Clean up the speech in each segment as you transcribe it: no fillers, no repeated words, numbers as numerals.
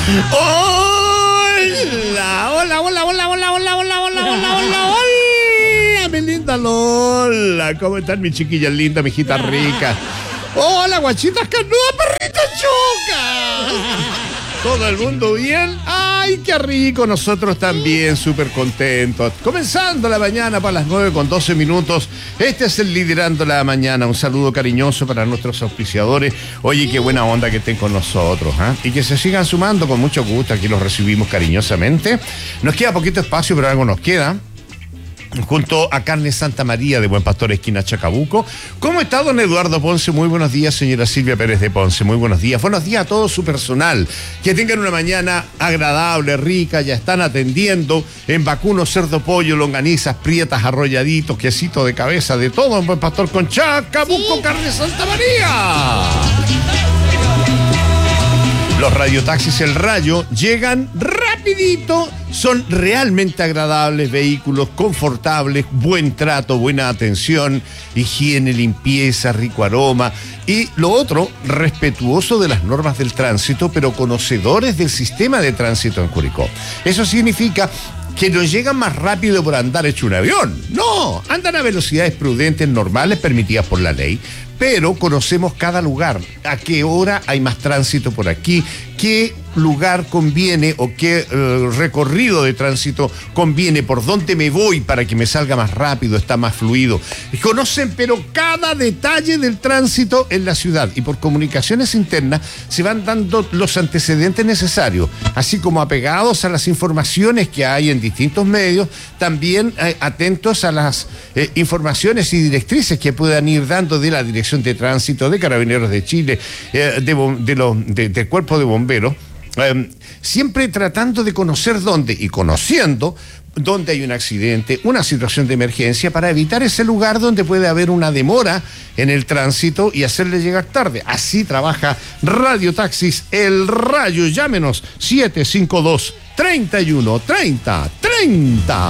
Hola, hola, hola, hola, hola, hola, hola, hola, hola, hola, hola, mi linda Lola. ¿Cómo están mis chiquillas lindas, mi hijita rica? Hola, guachitas canudas, perrita chuca. ¿Todo el mundo bien? ¡Ay, qué rico! Nosotros también, súper contentos. Comenzando la mañana para las 9:12. Este es el Liderando la Mañana. Un saludo cariñoso para nuestros auspiciadores. Oye, qué buena onda que estén con nosotros, ¿eh? Y que se sigan sumando con mucho gusto. Aquí los recibimos cariñosamente. Nos queda poquito espacio, pero algo nos queda. Junto a Carne Santa María de Buen Pastor, esquina Chacabuco. ¿Cómo está don Eduardo Ponce? Muy buenos días, señora Silvia Pérez de Ponce. Muy buenos días. Buenos días a todo su personal. Que tengan una mañana agradable, rica. Ya están atendiendo en vacuno, cerdo, pollo, longanizas, prietas, arrolladitos, quesito de cabeza, de todo en Buen Pastor con Chacabuco, sí. Carne Santa María. Los radiotaxis El Rayo llegan rapidito, son realmente agradables, vehículos confortables, buen trato, buena atención, higiene, limpieza, rico aroma y lo otro, respetuoso de las normas del tránsito, pero conocedores del sistema de tránsito en Curicó. Eso significa que no llegan más rápido por andar hecho un avión. No, andan a velocidades prudentes, normales, permitidas por la ley, pero conocemos cada lugar, a qué hora hay más tránsito por aquí, qué lugar conviene o qué recorrido de tránsito conviene, por dónde me voy para que me salga más rápido, está más fluido. Conocen pero cada detalle del tránsito en la ciudad y por comunicaciones internas se van dando los antecedentes necesarios, así como apegados a las informaciones que hay en distintos medios, también atentos a las informaciones y directrices que puedan ir dando de la Dirección de Tránsito, de Carabineros de Chile, del Cuerpo de Bomberos. Siempre tratando de conocer dónde y conociendo dónde hay un accidente, una situación de emergencia, para evitar ese lugar donde puede haber una demora en el tránsito y hacerle llegar tarde. Así trabaja Radio Taxis El Rayo. Llámenos 752 31 30 30.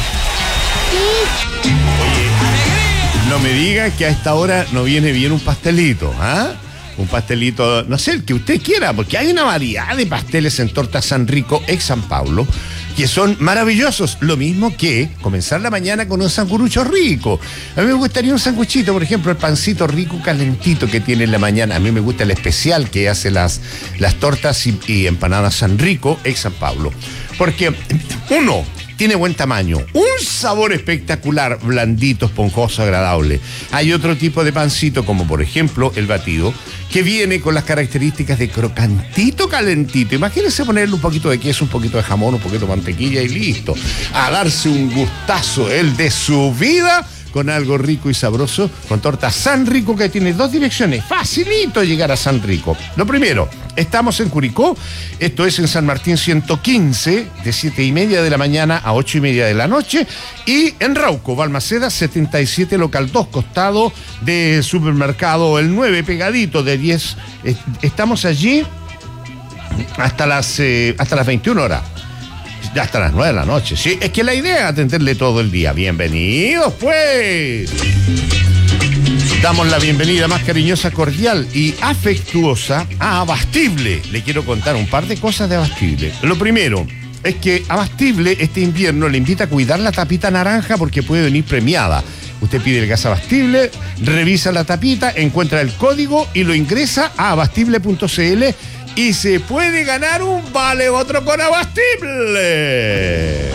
Oye, no me diga que a esta hora no viene bien un pastelito, ¿ah? Un pastelito, no sé, el que usted quiera, porque hay una variedad de pasteles en Torta San Rico, ex San Pablo, que son maravillosos. Lo mismo que comenzar la mañana con un sangurucho rico. A mí me gustaría un sanguchito, por ejemplo, el pancito rico calentito que tiene en la mañana. A mí me gusta el especial que hace las tortas y empanadas San Rico, ex San Pablo. Porque, uno, tiene buen tamaño, un sabor espectacular, blandito, esponjoso, agradable. Hay otro tipo de pancito, como por ejemplo el batido, que viene con las características de crocantito, calentito. Imagínense ponerle un poquito de queso, un poquito de jamón, un poquito de mantequilla y listo. A darse un gustazo, el de su vida, con algo rico y sabroso, con Torta San Rico, que tiene dos direcciones. Facilito llegar a San Rico. Lo primero, estamos en Curicó, esto es en San Martín 115, de 7:30 de la mañana a 8:30 de la noche, y en Rauco, Balmaceda 77, local 2, costado de supermercado El 9, pegadito de 10. Estamos allí hasta las 21 horas. Ya hasta las 9 de la noche, sí. Es que la idea es atenderle todo el día. Bienvenidos, pues. Damos la bienvenida más cariñosa, cordial y afectuosa a Abastible. Le quiero contar un par de cosas de Abastible. Lo primero es que Abastible este invierno le invita a cuidar la tapita naranja porque puede venir premiada. Usted pide el gas Abastible, revisa la tapita, encuentra el código y lo ingresa a abastible.cl y se puede ganar un vale otro con Abastible.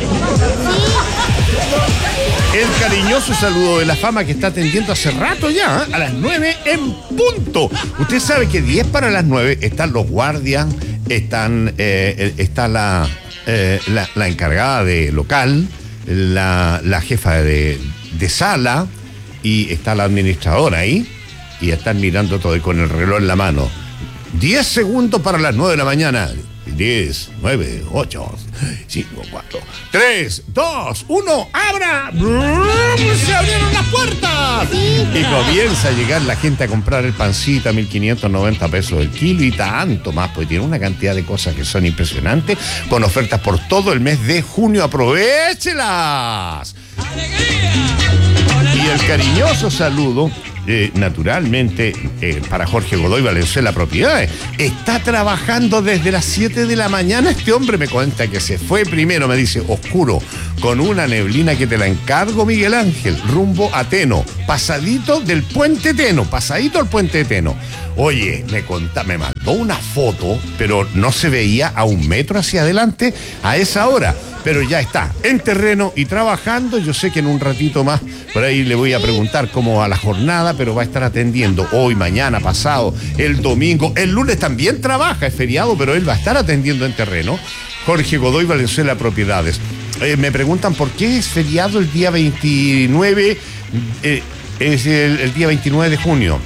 El cariñoso saludo de la fama que está atendiendo hace rato ya, a las 9 en punto. Usted sabe que 10 para las 9 están los guardias, está la encargada de local, la jefa de sala y está la administradora ahí y están mirando todo y con el reloj en la mano. 10 segundos para las 9 de la mañana. 10, 9, 8, 5, 4, 3, 2, 1, ¡abra! ¡Se abrieron las puertas! Y comienza a llegar la gente a comprar el pancito a 1.590 pesos el kilo y tanto más, pues tiene una cantidad de cosas que son impresionantes, con ofertas por todo el mes de junio. ¡Aprovéchelas! ¡Alegría! Y el cariñoso saludo naturalmente, para Jorge Godoy Valenzuela Propiedades. Está trabajando desde las 7 de la mañana. Este hombre me cuenta que se fue primero, me dice, oscuro, con una neblina que te la encargo, Miguel Ángel, rumbo a Teno, pasadito del puente Teno, pasadito al puente Teno. Oye, me mandó una foto, pero no se veía a 1 metro hacia adelante a esa hora. Pero ya está, en terreno y trabajando. Yo sé que en un ratito más por ahí le voy a preguntar cómo va la jornada, pero va a estar atendiendo hoy, mañana, pasado, el domingo. El lunes también trabaja, es feriado, pero él va a estar atendiendo en terreno. Jorge Godoy Valenzuela Propiedades. Me preguntan por qué es feriado el día 29, es el día 29 de junio.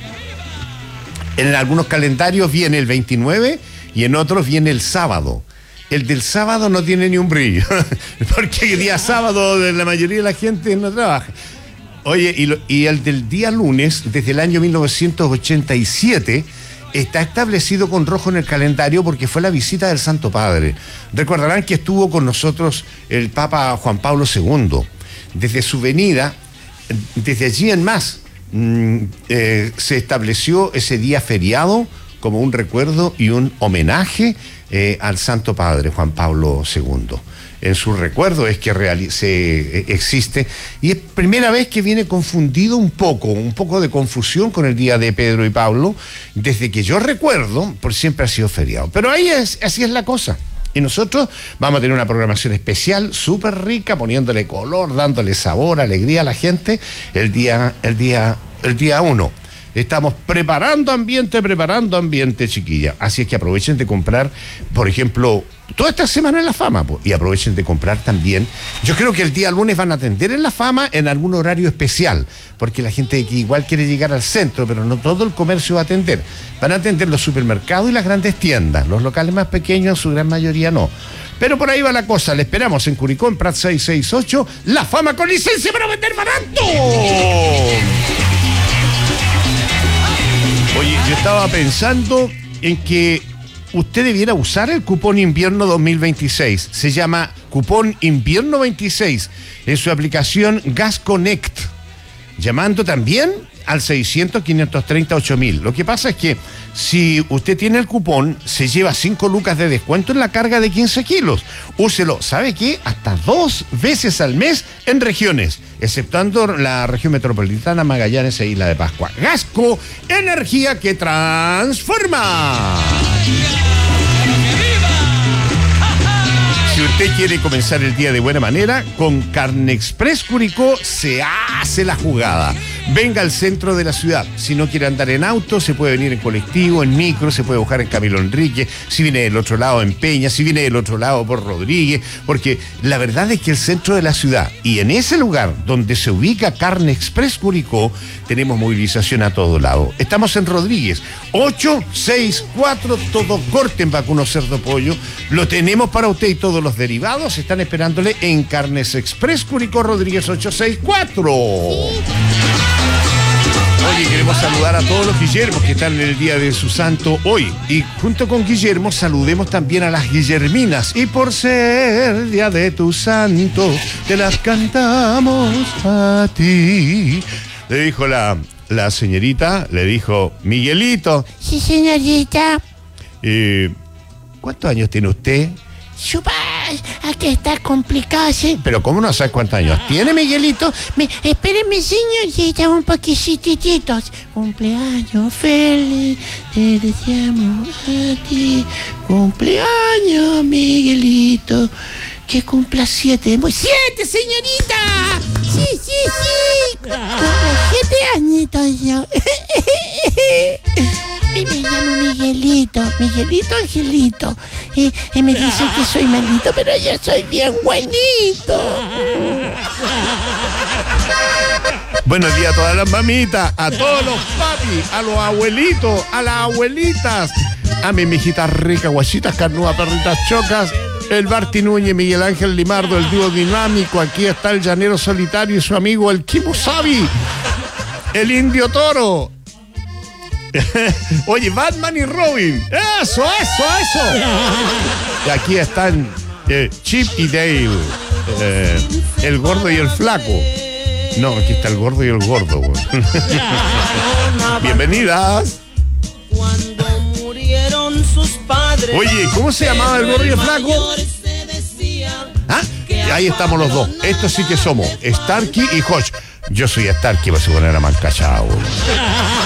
En algunos calendarios viene el 29 y en otros viene el sábado. El del sábado no tiene ni un brillo, porque el día sábado la mayoría de la gente no trabaja. Oye, y el del día lunes, desde el año 1987, está establecido con rojo en el calendario porque fue la visita del Santo Padre. Recordarán que estuvo con nosotros el Papa Juan Pablo II. Desde su venida, desde allí en más, se estableció ese día feriado como un recuerdo y un homenaje al Santo Padre Juan Pablo II. En su recuerdo es que existe, y es primera vez que viene confundido un poco de confusión con el día de Pedro y Pablo. Desde que yo recuerdo, por siempre ha sido feriado. Pero así es la cosa. Y nosotros vamos a tener una programación especial, súper rica, poniéndole color, dándole sabor, alegría a la gente el día 1. Estamos preparando ambiente, chiquilla. Así es que aprovechen de comprar, por ejemplo, toda esta semana en La Fama, y aprovechen de comprar también. Yo creo que el día lunes van a atender en La Fama en algún horario especial, porque la gente que igual quiere llegar al centro, pero no todo el comercio va a atender. Van a atender los supermercados y las grandes tiendas. Los locales más pequeños, en su gran mayoría, no. Pero por ahí va la cosa. Le esperamos en Curicó, en Prat 668, La Fama con licencia para vender barato. Oye, yo estaba pensando en que usted debiera usar el cupón invierno 2026. Se llama cupón invierno 26 en su aplicación Gas Connect, llamando también al 600-530-8000. Lo que pasa es que si usted tiene el cupón, se lleva 5 lucas de descuento en la carga de 15 kilos. Úselo, ¿sabe qué? Hasta 2 veces al mes en regiones, exceptuando la región metropolitana, Magallanes e Isla de Pascua. Gasco, energía que transforma. Si usted quiere comenzar el día de buena manera, con Carne Express Curicó se hace la jugada. Venga al centro de la ciudad. Si no quiere andar en auto, se puede venir en colectivo, en micro, se puede buscar en Camilo Enrique, si viene del otro lado en Peña, si viene del otro lado por Rodríguez, porque la verdad es que el centro de la ciudad y en ese lugar donde se ubica Carne Express Curicó, tenemos movilización a todo lado. Estamos en Rodríguez, 864, todo corte en vacuno cerdo pollo. Lo tenemos para usted y todos los derivados están esperándole en Carnes Express Curicó Rodríguez 864. Oye, queremos saludar a todos los Guillermos que están en el día de su santo hoy. Y junto con Guillermo saludemos también a las Guillerminas. Y por ser día de tu santo, te las cantamos a ti. Le dijo la señorita, le dijo, Miguelito. Sí, señorita. ¿Cuántos años tiene usted? Chupa, aquí está complicado, ¿sí? Pero ¿cómo no sabes cuántos años tiene, Miguelito? Espéreme, señorita, un poquitito. Cumpleaños feliz, te deseamos a ti. Cumpleaños, Miguelito, que cumpla 7. ¡7, señorita! Sí. Cumplo 7 añitos yo. Y me llamo Miguelito Angelito. Y me dicen que soy malito, pero yo soy bien buenito. Buenos días a todas las mamitas, a todos los papis, a los abuelitos, a las abuelitas, a mis mijitas ricas, guachitas, carnudas, perritas chocas, el Barti Núñez, Miguel Ángel Limardo, el dúo dinámico. Aquí está el llanero solitario y su amigo el Kimo Sabi, el indio toro. Oye, Batman y Robin. Eso. Y aquí están Chip y Dale, el gordo y el flaco. No, aquí está el gordo y el gordo. Bienvenidas. Cuando murieron sus padres. Oye, ¿cómo se llamaba el gordo y el flaco? ¿Ah? Ahí estamos los dos. Estos sí que somos Starkey y Hodge. Yo soy Starkey, para se poner a mancachao.